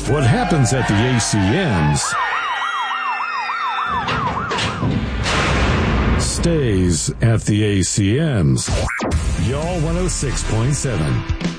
What happens at the ACMs stays at the ACMs. Y'all 106.7.